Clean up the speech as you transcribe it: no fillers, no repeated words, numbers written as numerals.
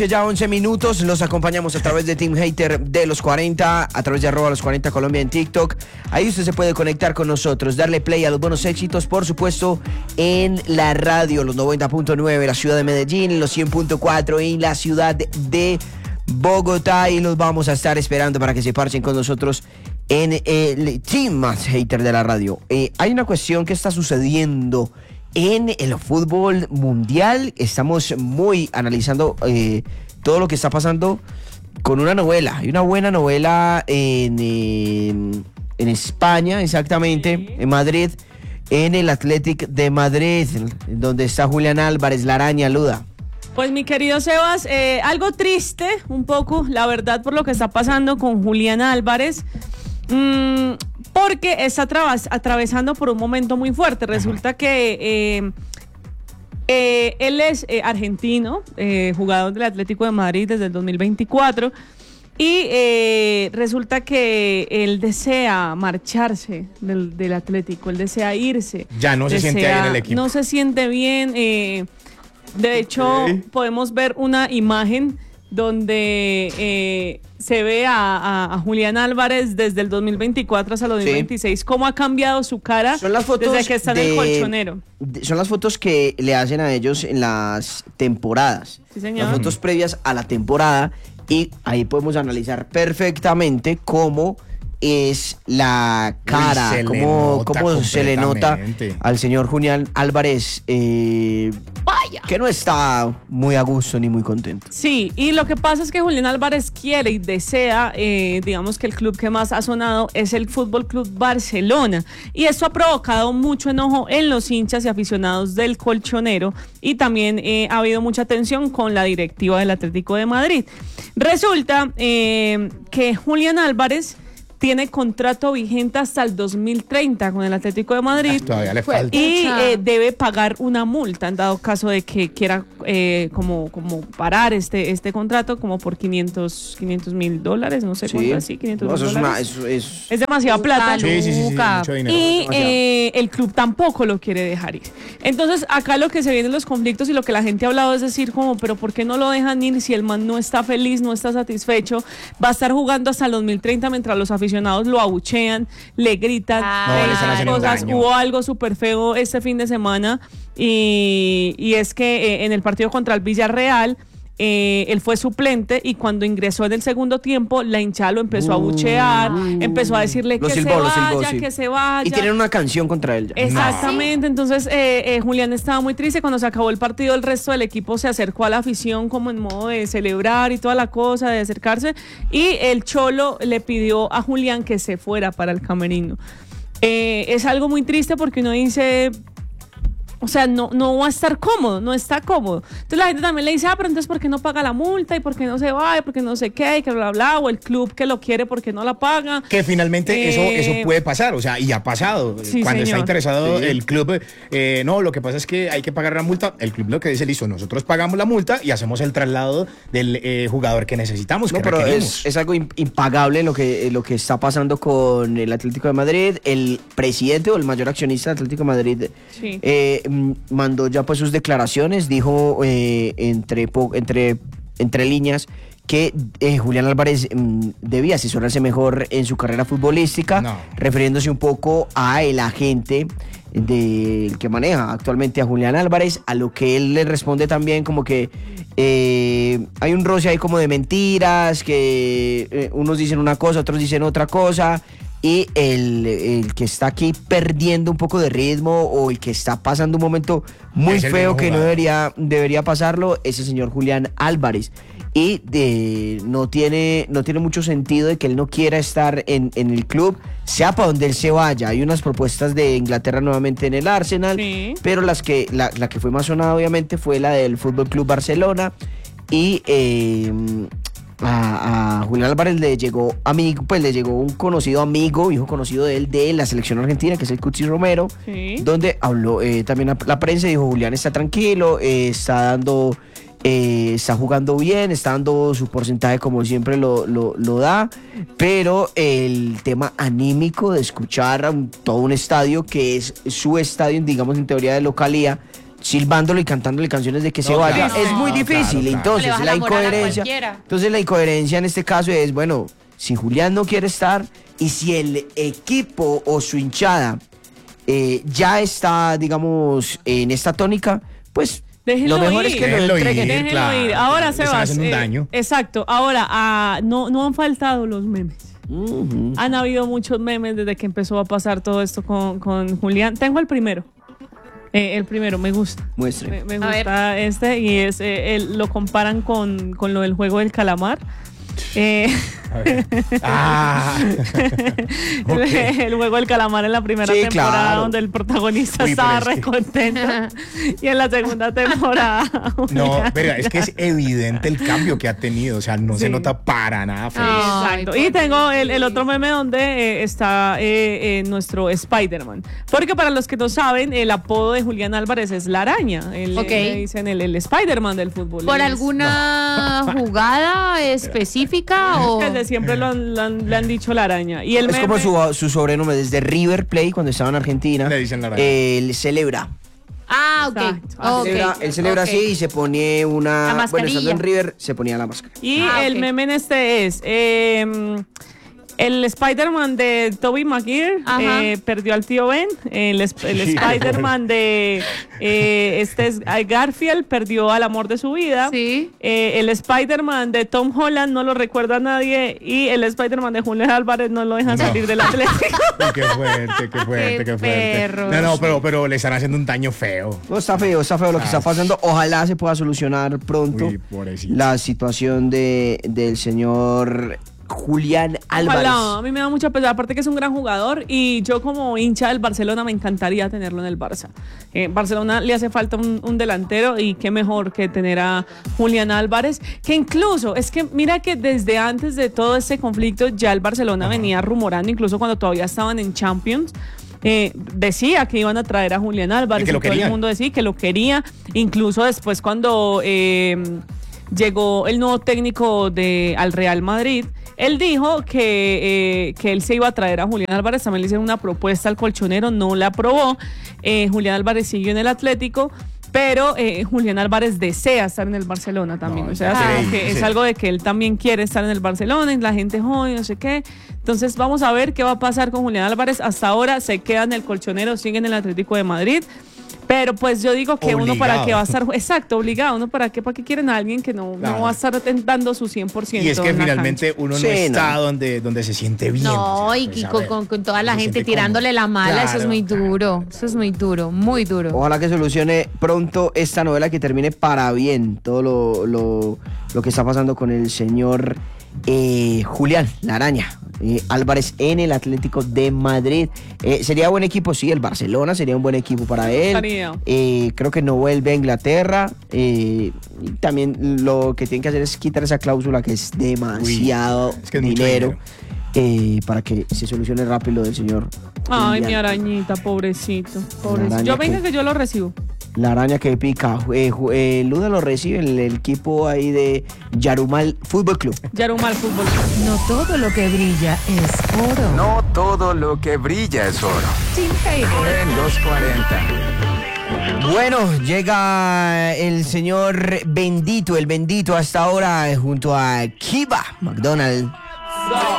Ya 11 minutos, los acompañamos a través de Team Hater de los 40, a través de @los40 Colombia en TikTok. Ahí usted se puede conectar con nosotros, darle play a los buenos éxitos, por supuesto, en la radio, los 90.9 en la ciudad de Medellín, los 100.4 en la ciudad de Bogotá, y los vamos a estar esperando para que se parchen con nosotros en el Team más Hater de la radio. Hay una cuestión que está sucediendo en el fútbol mundial. Estamos muy analizando todo lo que está pasando con una novela. Hay una buena novela en España, exactamente, en Madrid, en el Athletic de Madrid, donde está Julián Álvarez, la araña Luda. Pues mi querido Sebas, algo triste un poco, la verdad, por lo que está pasando con Julián Álvarez. Porque está atravesando por un momento muy fuerte. Resulta que él es argentino, jugador del Atlético de Madrid desde el 2024, y resulta que él desea marcharse del Atlético, él desea irse. Ya no se siente ahí en el equipo. No se siente bien. De hecho, podemos ver una imagen donde se ve a Julián Álvarez desde el 2024 hasta el 2026, cómo ha cambiado su cara desde que está en el colchonero. Son las fotos que le hacen a ellos en las temporadas, sí, señor. Las fotos previas a la temporada, y ahí podemos analizar perfectamente cómo es la cara, cómo se le nota al señor Julián Álvarez, vaya, que no está muy a gusto ni muy contento. Sí, y lo que pasa es que Julián Álvarez quiere y desea, digamos que el club que más ha sonado es el Fútbol Club Barcelona, y esto ha provocado mucho enojo en los hinchas y aficionados del colchonero, y también ha habido mucha tensión con la directiva del Atlético de Madrid. Resulta que Julián Álvarez tiene contrato vigente hasta el 2030 con el Atlético de Madrid. Todavía le falta. Y debe pagar una multa en dado caso de que quiera como parar este contrato, como por $500,000, no sé cuánto así, $500,000. Es demasiada plata. Sí, mucho dinero. Y el club tampoco lo quiere dejar ir. Entonces, acá lo que se vienen los conflictos y lo que la gente ha hablado es decir, como, pero ¿por qué no lo dejan ir si el man no está feliz, no está satisfecho? Va a estar jugando hasta el 2030 mientras los aficionados lo abuchean, le gritan, le están haciendo cosas. daño. Hubo algo súper feo este fin de semana, y es que en el partido contra el Villarreal, él fue suplente, y cuando ingresó en el segundo tiempo, la hinchada lo empezó a abuchear, empezó a decirle que se vaya. Y tienen una canción contra él. Exactamente, entonces Julián estaba muy triste. Cuando se acabó el partido, el resto del equipo se acercó a la afición como en modo de celebrar y toda la cosa, de acercarse, y el Cholo le pidió a Julián que se fuera para el camerino. Es algo muy triste porque uno dice, o sea, no va a estar cómodo, no está cómodo. Entonces la gente también le dice, pero entonces ¿por qué no paga la multa? ¿Y por qué no se va? ¿Y por qué no sé qué? Y que bla, bla, o el club que lo quiere porque no la paga. Que finalmente eso puede pasar, o sea, y ha pasado. Sí, cuando señor. está interesado el club, no, lo que pasa es que hay que pagar la multa. El club lo que dice, listo, nosotros pagamos la multa y hacemos el traslado del jugador que necesitamos, que pero requerimos. es algo impagable lo que está pasando con el Atlético de Madrid. El presidente o el mayor accionista del Atlético de Madrid mandó ya pues sus declaraciones, dijo entre líneas que Julián Álvarez debía asesorarse mejor en su carrera futbolística, refiriéndose un poco a el agente del que maneja actualmente a Julián Álvarez, a lo que él le responde también como que hay un roce ahí como de mentiras, que unos dicen una cosa, otros dicen otra cosa, y el que está aquí perdiendo un poco de ritmo, o el que está pasando un momento muy feo que no debería pasarlo, es el señor Julián Álvarez. Y no tiene mucho sentido de que él no quiera estar en el club, sea para donde él se vaya. Hay unas propuestas de Inglaterra nuevamente en el Arsenal, pero la que fue más sonada obviamente fue la del Fútbol Club Barcelona. Y a Julián Álvarez le llegó un conocido amigo, hijo conocido de él, de la selección argentina, que es el Cuti Romero, donde habló también a la prensa y dijo: Julián está tranquilo, está jugando bien, está dando su porcentaje como siempre lo da, pero el tema anímico de escuchar a todo un estadio, que es su estadio, digamos en teoría de localía, silbándolo y cantándole canciones de que se No, vaya. claro. Es muy No, difícil. claro. Entonces, Le baja la la moral a incoherencia. cualquiera. Entonces, la incoherencia en este caso es, bueno, si Julián no quiere estar y si el equipo o su hinchada ya está, digamos, en esta tónica, pues Déjenlo lo mejor ir. es que lo Déjenlo entreguen. ir. Déjenlo claro, ir. Ahora, le están Sebas. haciendo un daño. Exacto. Ahora, no han faltado los memes. Ujú. Han habido muchos memes desde que empezó a pasar todo esto con Julián. Tengo el primero. El primero, me gusta. Muestre. Me A gusta este y es lo comparan con lo del juego del calamar. A ver. Ah. Ok. El juego del calamar en la primera Sí, temporada claro. donde el protagonista Uy, estaba pero es re que- contento y en la segunda temporada No, Julián pero es que es evidente el cambio que ha tenido, o sea, no se Sí. nota para nada feo. Ay, Exacto. Y tengo el otro meme donde está nuestro Spider-Man. Porque para los que no saben, el apodo de Julián Álvarez es la araña. Ok. Le dicen el Spider-Man del fútbol. ¿Por Él es- alguna jugada específica o...? Desde siempre le han dicho la araña. Y el Es meme, como su sobrenombre desde River Plate cuando estaba en Argentina. Le dicen la araña. Él celebra. Ah, ok. Exacto. Ok, Él celebra ok. así y se pone La una. Bueno, mascarilla. estando en River, se ponía la máscara. Y Ah, el ok. meme en este es el Spider-Man de Tobey Maguire Ajá. perdió al tío Ben. El Spider-Man de Garfield perdió al amor de su vida. Sí. El Spider-Man de Tom Holland no lo recuerda a nadie. Y el Spider-Man de Julián Álvarez no lo dejan No. salir del Atlético. Qué fuerte, qué fuerte, Qué qué fuerte. perros. No, pero le están haciendo un daño feo. No, está feo lo que está pasando. Ojalá se pueda solucionar pronto Uy, pobrecito. la situación del señor Julián Álvarez. Ojalá, a mí me da mucha pesar, aparte que es un gran jugador y yo como hincha del Barcelona me encantaría tenerlo en el Barça. Barcelona le hace falta un delantero y qué mejor que tener a Julián Álvarez, que incluso, es que mira que desde antes de todo este conflicto ya el Barcelona venía rumorando, incluso cuando todavía estaban en Champions, decía que iban a traer a Julián Álvarez Y que lo todo el querían. mundo decía que lo quería, incluso después cuando llegó el nuevo técnico al Real Madrid, él dijo que él se iba a traer a Julián Álvarez, también le hicieron una propuesta al colchonero, no la aprobó. Julián Álvarez siguió en el Atlético, pero Julián Álvarez desea estar en el Barcelona también. No, o sea, increíble, como que es sí. algo de que él también quiere estar en el Barcelona y la gente joven, no sé qué. Entonces vamos a ver qué va a pasar con Julián Álvarez. Hasta ahora se queda en el colchonero, sigue en el Atlético de Madrid. Pero pues yo digo que uno para Obligado. qué va a estar, exacto, obligado, uno para qué quieren a alguien que no Claro. va a estar dando su 100%. Y es que en la finalmente cancha. uno no Sí, está no. donde se siente bien. No, o sea, y pues, a con, ver, con toda la se gente siente tirándole cómodo. la mala, eso es Claro, muy claro. duro. Eso es muy duro, muy duro. Ojalá que solucione pronto esta novela, que termine para bien todo lo que está pasando con el señor Julián, la araña, Álvarez en el Atlético de Madrid. Sería buen equipo, sí, el Barcelona sería un buen equipo para él. Estaría. Creo que no vuelve a Inglaterra. Y también lo que tienen que hacer es quitar esa cláusula que es demasiado es que es mucho dinero. Para que se solucione rápido lo del señor. Ay, Julián. mi arañita, pobrecito. araña Yo venga que- que yo lo recibo. La araña que pica. Luda lo recibe el equipo ahí de Yarumal Fútbol Club. Yarumal Fútbol. No todo lo que brilla es oro. No todo lo que brilla es oro. Tim Hater. En los 40. Bueno, llega el señor Bendito, el Bendito hasta ahora junto a Kiva McDonald.